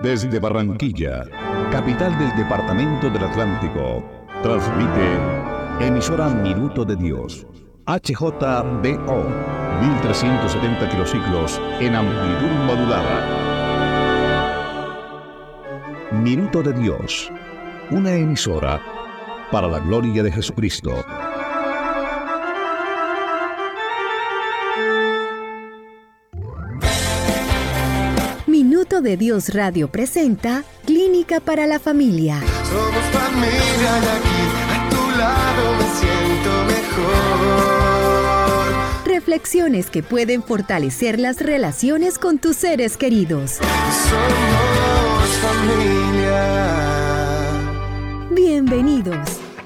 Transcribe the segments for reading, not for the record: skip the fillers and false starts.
Desde Barranquilla, capital del departamento del Atlántico, transmite emisora Minuto de Dios, HJBO, 1370 kilociclos en amplitud modulada. Minuto de Dios, una emisora para la gloria de Jesucristo. Minuto de Dios Radio presenta Clínica para la Familia. Somos familia y aquí a tu lado me siento mejor. Reflexiones que pueden fortalecer las relaciones con tus seres queridos. Somos familia. Bienvenidos.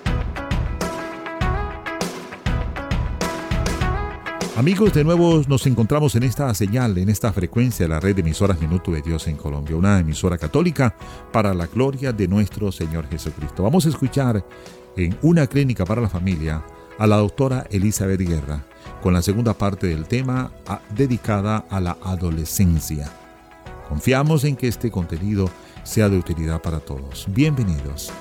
Amigos, de nuevo nos encontramos en esta señal, en esta frecuencia de la red de emisoras Minuto de Dios en Colombia, una emisora católica para la gloria de nuestro Señor Jesucristo. Vamos a escuchar en Una Clínica para la Familia a la doctora Elizabeth Guerra con la segunda parte del tema dedicada a la adolescencia. Confiamos en que este contenido sea de utilidad para todos. Bienvenidos.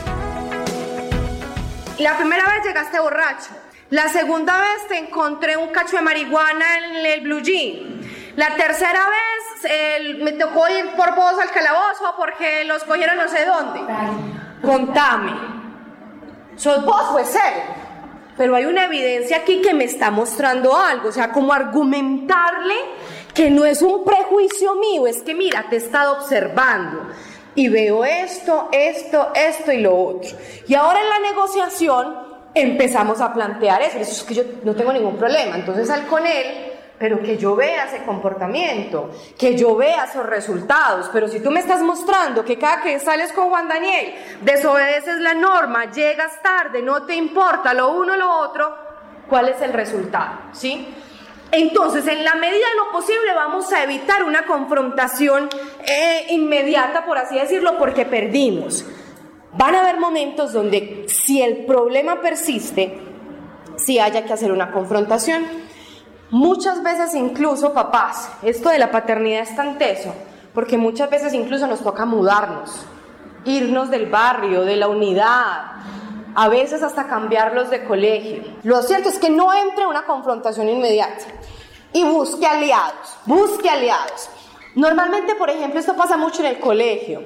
La primera vez llegaste borracho. La segunda vez te encontré un cacho de marihuana en el blue jean. La tercera vez me tocó ir por vos al calabozo porque los cogieron no sé dónde. Contame. ¿Sos vos o es él? Pero hay una evidencia aquí que me está mostrando algo. O sea, como argumentarle que no es un prejuicio mío. Es que mira, te he estado observando y veo esto y lo otro. Y ahora en la negociación empezamos a plantear eso es que yo no tengo ningún problema, entonces sal con él, pero que yo vea ese comportamiento, que yo vea esos resultados. Pero si tú me estás mostrando que cada que sales con Juan Daniel desobedeces la norma, llegas tarde, no te importa lo uno o lo otro, ¿cuál es el resultado? ¿Sí? Entonces, en la medida de lo posible vamos a evitar una confrontación inmediata, por así decirlo, porque perdimos. Van a haber momentos donde, si el problema persiste, sí haya que hacer una confrontación. Muchas veces incluso, papás, esto de la paternidad es tan teso, porque muchas veces incluso nos toca mudarnos, irnos del barrio, de la unidad, a veces hasta cambiarlos de colegio. Lo cierto es que no entre una confrontación inmediata y busque aliados. Normalmente, por ejemplo, esto pasa mucho en el colegio.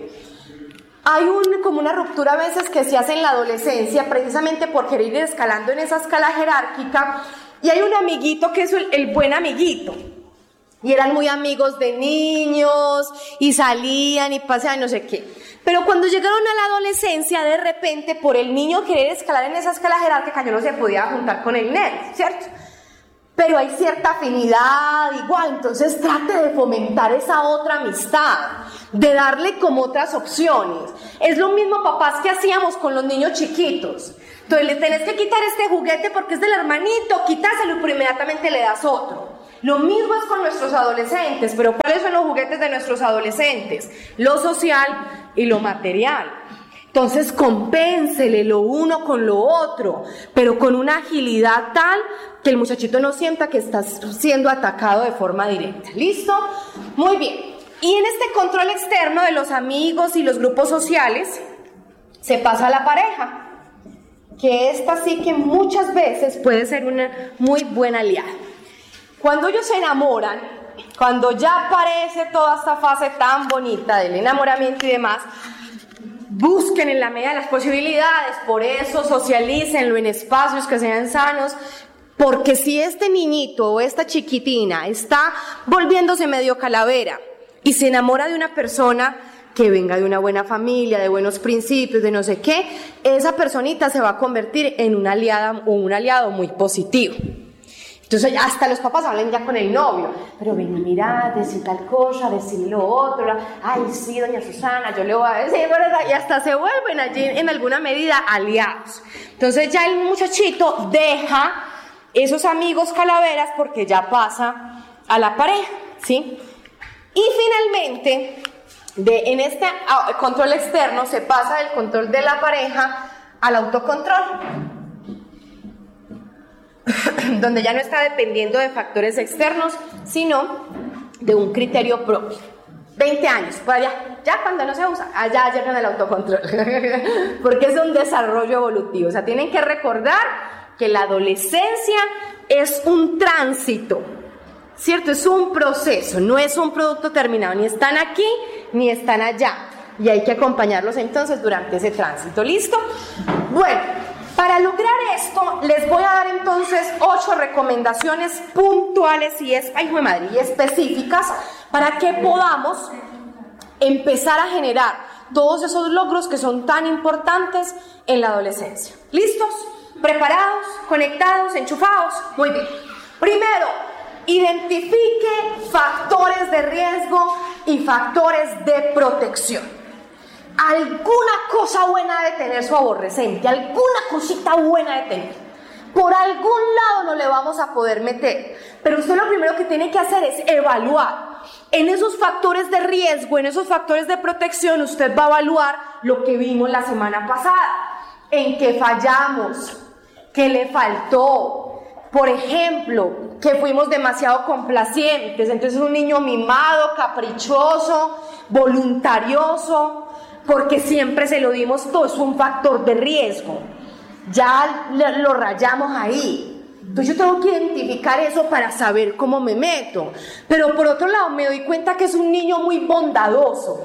Hay como una ruptura a veces que se hace en la adolescencia precisamente por querer ir escalando en esa escala jerárquica, y hay un amiguito que es el buen amiguito, y eran muy amigos de niños y salían y paseaban no sé qué, pero cuando llegaron a la adolescencia, de repente por el niño querer escalar en esa escala jerárquica ya no se podía juntar con el nerd, ¿cierto? Pero hay cierta afinidad igual, entonces trate de fomentar esa otra amistad, de darle como otras opciones. Es lo mismo, papás, que hacíamos con los niños chiquitos. Entonces le tenés que quitar este juguete porque es del hermanito, quításelo y inmediatamente le das otro. Lo mismo es con nuestros adolescentes, pero ¿cuáles son los juguetes de nuestros adolescentes? Lo social y lo material. Entonces compénsele lo uno con lo otro, pero con una agilidad tal que el muchachito no sienta que está siendo atacado de forma directa. ¿Listo? Muy bien. Y en este control externo de los amigos y los grupos sociales se pasa a la pareja, que esta sí que muchas veces puede ser una muy buena aliada. Cuando ellos se enamoran, cuando ya aparece toda esta fase tan bonita del enamoramiento y demás, busquen en la medida de las posibilidades, por eso socialícenlo en espacios que sean sanos, porque si este niñito o esta chiquitina está volviéndose medio calavera y se enamora de una persona que venga de una buena familia, de buenos principios, de no sé qué, esa personita se va a convertir en una aliada o un aliado muy positivo. Entonces hasta los papás hablan ya con el novio, pero ven, mira, decir tal cosa, decir lo otro, ay sí, doña Susana, yo le voy a decir, ¿verdad? Y hasta se vuelven allí en alguna medida aliados. Entonces ya el muchachito deja esos amigos calaveras porque ya pasa a la pareja, ¿sí? Y finalmente, en este control externo se pasa del control de la pareja al autocontrol, donde ya no está dependiendo de factores externos, sino de un criterio propio. 20 años, por allá, ya cuando no se usa, allá llegan el autocontrol, porque es un desarrollo evolutivo. O sea, tienen que recordar que la adolescencia es un tránsito, ¿cierto? Es un proceso, no es un producto terminado, ni están aquí ni están allá, y hay que acompañarlos entonces durante ese tránsito. ¿Listo? Bueno, para lograr esto les voy a dar entonces 8 recomendaciones puntuales y específicas para que podamos empezar a generar todos esos logros que son tan importantes en la adolescencia. ¿Listos? ¿Preparados? ¿Conectados? ¿Enchufados? Muy bien. Primero, identifique factores de riesgo y factores de protección. Alguna cosa buena de tener su adolescente, alguna cosita buena de tener. Por algún lado no le vamos a poder meter, pero usted lo primero que tiene que hacer es evaluar. En esos factores de riesgo, en esos factores de protección, usted va a evaluar lo que vimos la semana pasada, en qué fallamos, qué le faltó. Por ejemplo, que fuimos demasiado complacientes, entonces un niño mimado, caprichoso, voluntarioso, porque siempre se lo dimos todo, es un factor de riesgo. Ya lo rayamos ahí. Entonces yo tengo que identificar eso para saber cómo me meto. Pero por otro lado me doy cuenta que es un niño muy bondadoso,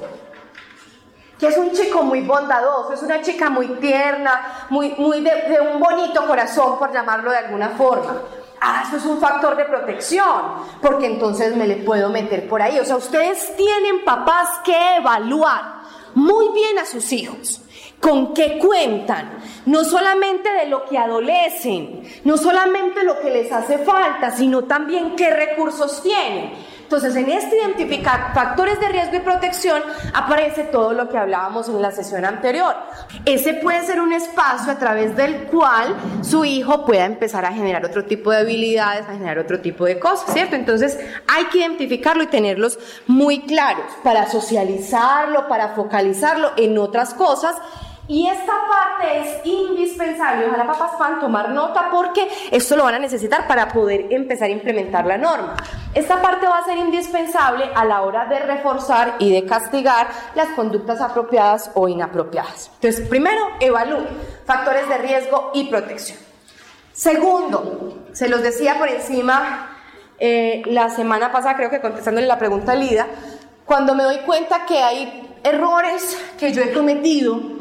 que es un chico muy bondadoso, es una chica muy tierna, muy de un bonito corazón, por llamarlo de alguna forma. Eso es un factor de protección, porque entonces me le puedo meter por ahí. O sea, ustedes tienen, papás, que evaluar muy bien a sus hijos, con qué cuentan, no solamente de lo que adolecen, no solamente lo que les hace falta, sino también qué recursos tienen. Entonces, en este identificar factores de riesgo y protección aparece todo lo que hablábamos en la sesión anterior. Ese puede ser un espacio a través del cual su hijo pueda empezar a generar otro tipo de habilidades, a generar otro tipo de cosas, ¿cierto? Entonces, hay que identificarlo y tenerlos muy claros para socializarlo, para focalizarlo en otras cosas. Y esta parte es indispensable. Ojalá papás puedan tomar nota porque esto lo van a necesitar para poder empezar a implementar la norma. Esta parte va a ser indispensable a la hora de reforzar y de castigar las conductas apropiadas o inapropiadas. Entonces, primero, evalúe factores de riesgo y protección. Segundo, se los decía por encima la semana pasada, creo que contestándole la pregunta a Lida, cuando me doy cuenta que hay errores que yo he cometido,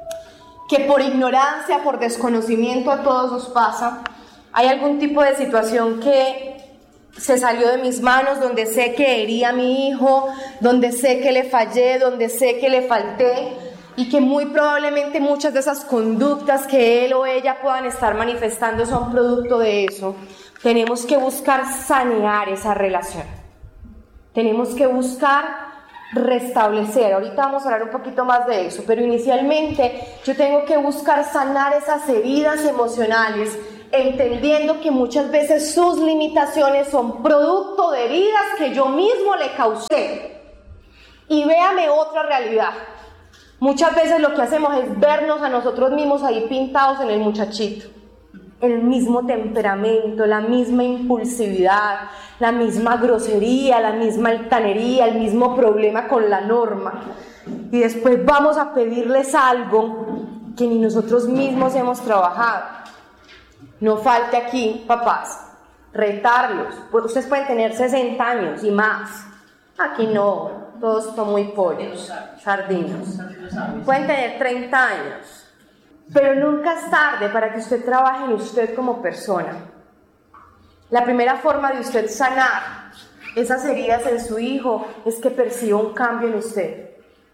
que por ignorancia, por desconocimiento a todos nos pasa, hay algún tipo de situación que se salió de mis manos, donde sé que herí a mi hijo, donde sé que le fallé, donde sé que le falté, y que muy probablemente muchas de esas conductas que él o ella puedan estar manifestando son producto de eso. Tenemos que buscar sanear esa relación. Tenemos que buscar restablecer. Ahorita vamos a hablar un poquito más de eso, pero inicialmente yo tengo que buscar sanar esas heridas emocionales, entendiendo que muchas veces sus limitaciones son producto de heridas que yo mismo le causé. Y véame otra realidad. Muchas veces lo que hacemos es vernos a nosotros mismos ahí pintados en el muchachito. El mismo temperamento, la misma impulsividad, la misma grosería, la misma altanería, el mismo problema con la norma. Y después vamos a pedirles algo que ni nosotros mismos hemos trabajado. No falte aquí, papás, retarlos. Pues ustedes pueden tener 60 años y más. Aquí no, todos son muy pollos, sardinos. Pueden tener 30 años. Pero nunca es tarde para que usted trabaje en usted como persona. La primera forma de usted sanar esas heridas en su hijo es que perciba un cambio en usted.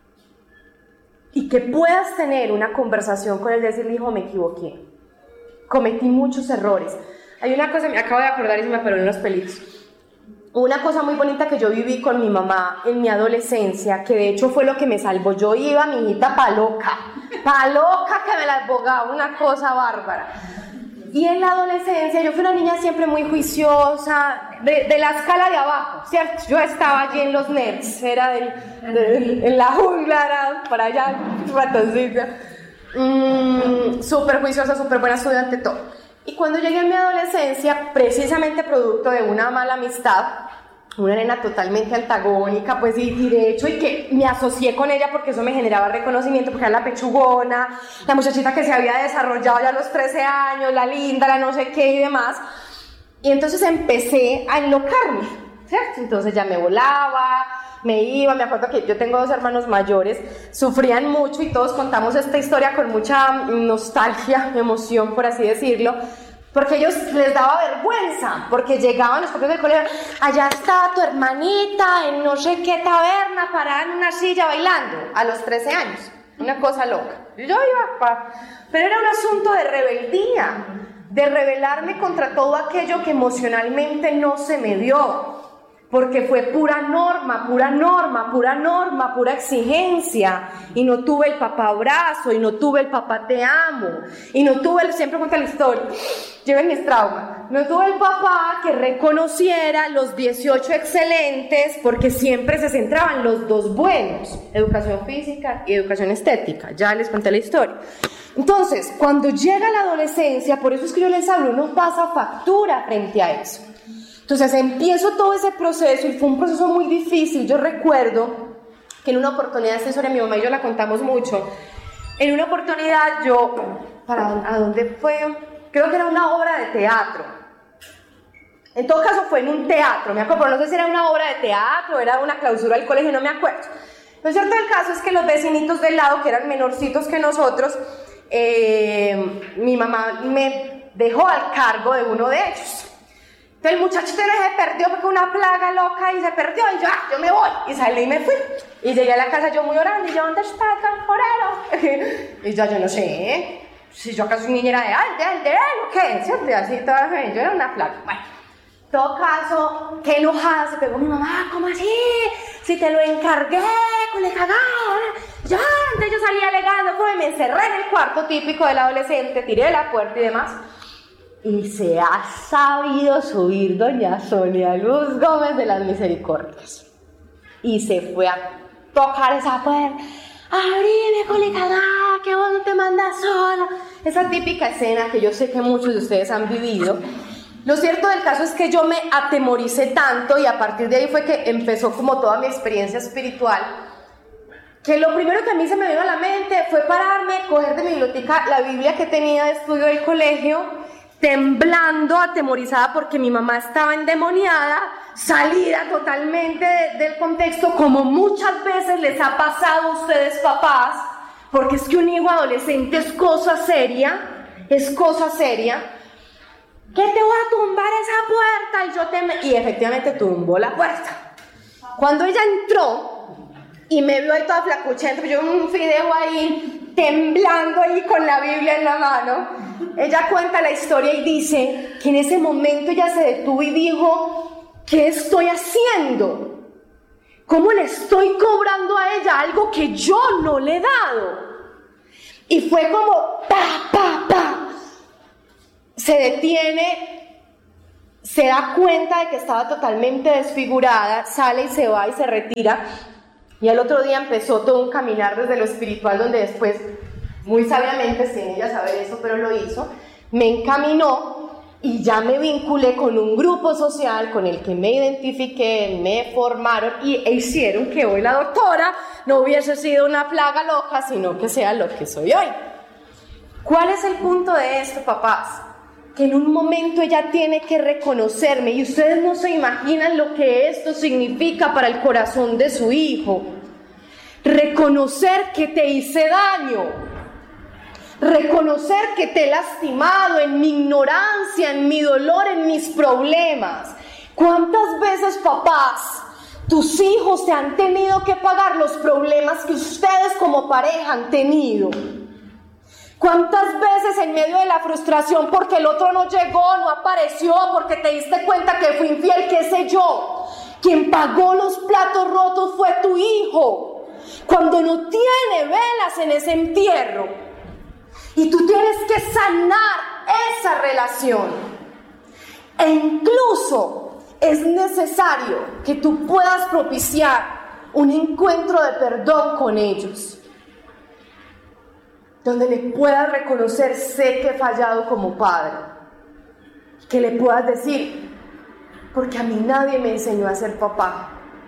Y que puedas tener una conversación con él, decirle, hijo, me equivoqué. Cometí muchos errores. Hay una cosa, me acabo de acordar y se me paró en los pelitos. Una cosa muy bonita que yo viví con mi mamá en mi adolescencia, que de hecho fue lo que me salvó. Yo iba, mi hijita, pa' loca que me la abogaba, una cosa bárbara. Y en la adolescencia yo fui una niña siempre muy juiciosa, de la escala de abajo, ¿cierto? Yo estaba allí en los nerds, era en la jungla, era para allá, ratoncita. Súper juiciosa, súper buena estudiante, todo. Y cuando llegué a mi adolescencia, precisamente producto de una mala amistad, una nena totalmente antagónica, pues y de hecho, y que me asocié con ella porque eso me generaba reconocimiento, porque era la pechugona, la muchachita que se había desarrollado ya a los 13 años, la linda, la no sé qué y demás. Y entonces empecé a enlocarme, ¿cierto? Entonces ya me volaba, me iba, me acuerdo que yo tengo 2 hermanos mayores, sufrían mucho y todos contamos esta historia con mucha nostalgia, emoción, por así decirlo, porque a ellos les daba vergüenza, porque llegaban los propios del colegio, allá está tu hermanita en no sé qué taberna parada en una silla bailando, a los 13 años, una cosa loca. Y yo iba, pero era un asunto de rebeldía, de rebelarme contra todo aquello que emocionalmente no se me dio, porque fue pura norma, pura exigencia, y no tuve el papá abrazo, y no tuve el papá te amo, y no tuve siempre cuenta la historia, lleven mis traumas, no tuve el papá que reconociera los 18 excelentes, porque siempre se centraban los 2 buenos, educación física y educación estética, ya les conté la historia. Entonces, cuando llega la adolescencia, por eso es que yo les hablo, uno pasa factura frente a eso. Entonces empiezo todo ese proceso y fue un proceso muy difícil. Yo recuerdo que en una oportunidad, esta historia mi mamá y yo la contamos mucho, en una oportunidad yo, ¿a dónde fue? Creo que era una obra de teatro. En todo caso fue en un teatro, me acuerdo, pero no sé si era una obra de teatro, era una clausura del colegio, no me acuerdo. Lo cierto del caso es que los vecinitos del lado, que eran menorcitos que nosotros, mi mamá me dejó al cargo de uno de ellos. Entonces el muchachito se perdió porque una plaga loca y se perdió y yo me voy. Y salí y me fui. Y llegué a la casa yo muy orando y yo, ¿dónde está el temporero? Y yo no sé, si yo acaso soy niñera de él o qué, ¿cierto? Y así toda yo era una plaga. Bueno, en todo caso, qué enojada se pegó mi mamá, ¿cómo así? Si te lo encargué, con el cagado. Ya, antes yo salí alegando, pues me encerré en el cuarto típico del adolescente, tiré la puerta y demás. Y se ha sabido subir doña Sonia Luz Gómez de las Misericordias. Y se fue a tocar esa puerta. ¡Abrime, colicada! ¡Que vos no te mandas sola! Esa típica escena que yo sé que muchos de ustedes han vivido. Lo cierto del caso es que yo me atemoricé tanto y a partir de ahí fue que empezó como toda mi experiencia espiritual. Que lo primero que a mí se me vino a la mente fue pararme, coger de mi biblioteca la Biblia que tenía de estudio del colegio, temblando, atemorizada porque mi mamá estaba endemoniada, salida totalmente del contexto, como muchas veces les ha pasado a ustedes papás, porque es que un hijo adolescente es cosa seria, que te voy a tumbar esa puerta, y efectivamente tumbó la puerta. Cuando ella entró y me vio ahí toda flacuchenta, yo un fideo ahí, temblando ahí con la Biblia en la mano, ella cuenta la historia y dice que en ese momento ella se detuvo y dijo, ¿qué estoy haciendo? ¿Cómo le estoy cobrando a ella algo que yo no le he dado? Y fue como, pa. Se detiene, se da cuenta de que estaba totalmente desfigurada, sale y se va y se retira. Y al otro día empezó todo un caminar desde lo espiritual, donde después, muy sabiamente, sin ella saber eso, pero lo hizo, me encaminó y ya me vinculé con un grupo social con el que me identifiqué, me formaron e hicieron que hoy la doctora no hubiese sido una plaga loca, sino que sea lo que soy hoy. ¿Cuál es el punto de esto, papás? Que en un momento ella tiene que reconocerme, y ustedes no se imaginan lo que esto significa para el corazón de su hijo. Reconocer que te hice daño, reconocer que te he lastimado en mi ignorancia, en mi dolor, en mis problemas. ¿Cuántas veces, papás, tus hijos te han tenido que pagar los problemas que ustedes como pareja han tenido? ¿Cuántas veces en medio de la frustración porque el otro no llegó, no apareció, porque te diste cuenta que fui infiel, qué sé yo, quien pagó los platos rotos fue tu hijo, cuando no tiene velas en ese entierro, y tú tienes que sanar esa relación, e incluso es necesario que tú puedas propiciar un encuentro de perdón con ellos, donde le puedas reconocer, sé que he fallado como padre, que le puedas decir, porque a mí nadie me enseñó a ser papá.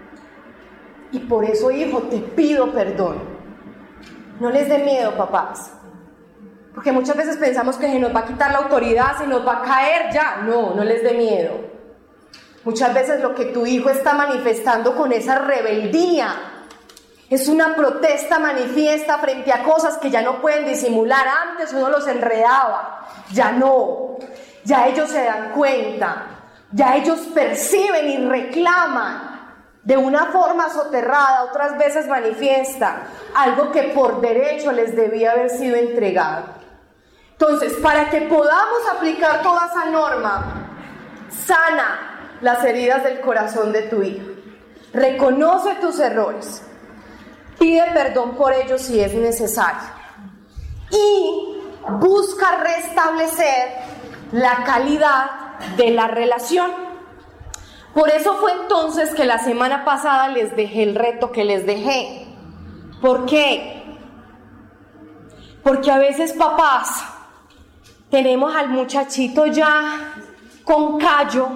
Y por eso, hijo, te pido perdón. No les dé miedo, papás. Porque muchas veces pensamos que se nos va a quitar la autoridad, se nos va a caer ya. No, no les dé miedo. Muchas veces lo que tu hijo está manifestando con esa rebeldía es una protesta manifiesta frente a cosas que ya no pueden disimular. Antes uno los enredaba, ya no. Ya ellos se dan cuenta, ya ellos perciben y reclaman de una forma soterrada, otras veces manifiesta, algo que por derecho les debía haber sido entregado. Entonces, para que podamos aplicar toda esa norma, sana las heridas del corazón de tu hijo, reconoce tus errores, pide perdón por ellos si es necesario y busca restablecer la calidad de la relación. Por eso fue entonces que la semana pasada les dejé el reto que les dejé. ¿Por qué? Porque a veces, papás, tenemos al muchachito ya con callo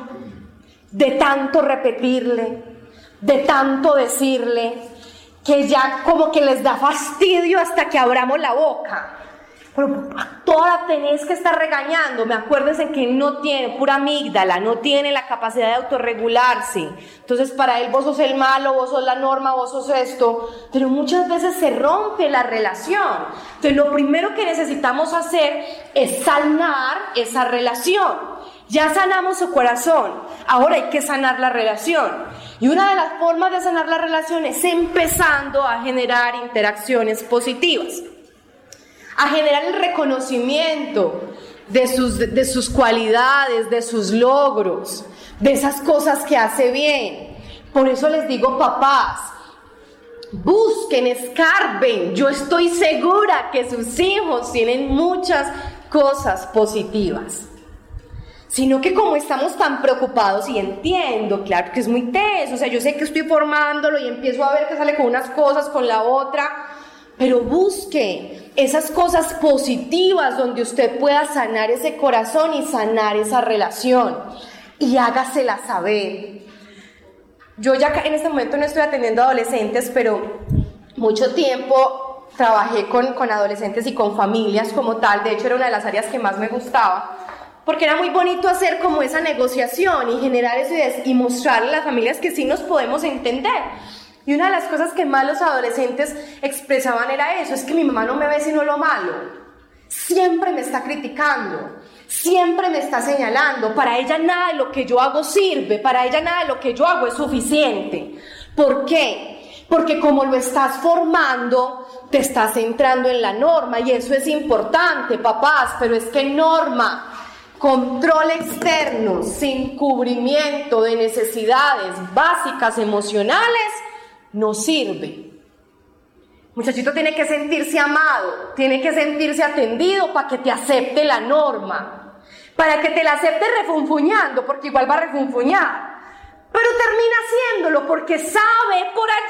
de tanto repetirle, de tanto decirle, que ya como que les da fastidio hasta que abramos la boca. Pero toda tenés que estar regañando. Me acuérdense que no tiene, pura amígdala, no tiene la capacidad de autorregularse. Entonces para él vos sos el malo, vos sos la norma, vos sos esto. Pero muchas veces se rompe la relación. Entonces lo primero que necesitamos hacer es sanar esa relación. Ya sanamos su corazón, ahora hay que sanar la relación. Y una de las formas de sanar la relación es empezando a generar interacciones positivas, a generar el reconocimiento de sus cualidades, de sus logros, de esas cosas que hace bien. Por eso les digo, papás, busquen, escarben. Yo estoy segura que sus hijos tienen muchas cosas positivas. Sino que como estamos tan preocupados, y entiendo, claro que es muy teso, o sea, yo sé que estoy formándolo y empiezo a ver que sale con unas cosas, con la otra, pero busque esas cosas positivas donde usted pueda sanar ese corazón y sanar esa relación, y hágasela saber. Yo ya en este momento no estoy atendiendo a adolescentes, pero mucho tiempo trabajé con adolescentes y con familias como tal. De hecho, era una de las áreas que más me gustaba, porque era muy bonito hacer como esa negociación y generar eso y mostrarle a las familias que sí nos podemos entender. Y una de las cosas que más los adolescentes expresaban era eso: es que mi mamá no me ve sino lo malo, siempre me está criticando, siempre me está señalando, para ella nada de lo que yo hago sirve, para ella nada de lo que yo hago es suficiente. ¿Por qué? Porque como lo estás formando, te estás centrando en la norma, y eso es importante, papás, pero es que norma, control externo, sin cubrimiento de necesidades básicas emocionales, no sirve. Muchachito tiene que sentirse amado, tiene que sentirse atendido para que te acepte la norma, para que te la acepte refunfuñando, porque igual va a refunfuñar, pero termina haciéndolo porque sabe por allí